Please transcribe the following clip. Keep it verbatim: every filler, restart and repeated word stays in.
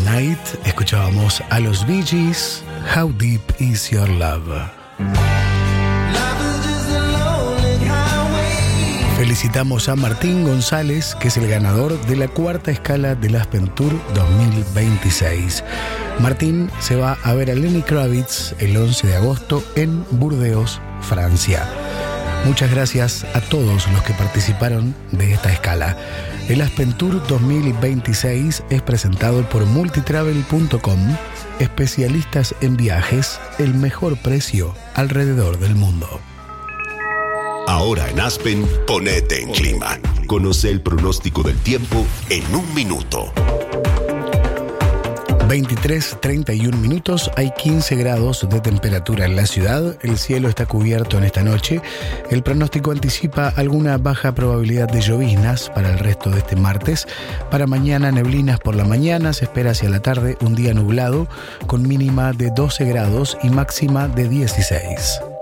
Night escuchábamos a los Bee Gees, How Deep Is Your Love. Felicitamos a Martín González, que es el ganador de la cuarta escala del Aspen Tour dos mil veintiséis. Martín se va a ver a Lenny Kravitz el once de agosto en Burdeos, Francia. Muchas gracias a todos los que participaron de esta escala. El Aspen Tour dos mil veintiséis es presentado por multitravel punto com, especialistas en viajes, el mejor precio alrededor del mundo. Ahora en Aspen, ponete en clima. Conoce el pronóstico del tiempo en un minuto. veintitrés treinta y un minutos, hay quince grados de temperatura en la ciudad, el cielo está cubierto en esta noche, el pronóstico anticipa alguna baja probabilidad de lloviznas para el resto de este martes, para mañana neblinas por la mañana, se espera hacia la tarde un día nublado con mínima de doce grados y máxima de dieciséis.